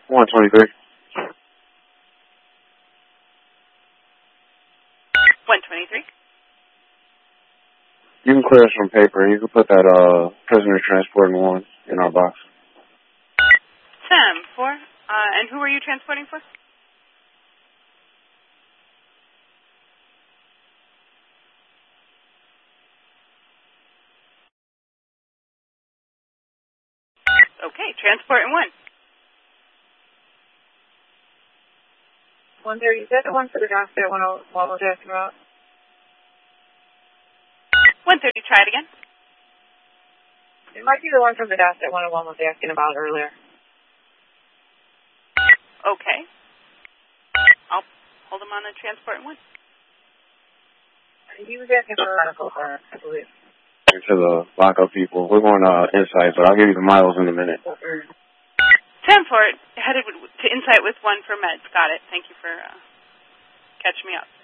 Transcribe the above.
123. 123. You can clear us from paper. You can put that prisoner transporting 1 in our box. 10-4. And who are you transporting for? Okay, transporting 1. 130, is that the one for the doctor when I was asking about? 130, try it again. It might be the one from the doctor when I was asking about earlier. Okay. I'll hold him on the transporting 1. He was asking for medical, I believe. To the lockup people. We're going Insight, but I'll give you the miles in a minute. 10-4, headed to Insight with 1 for meds. Got it. Thank you for catching me up.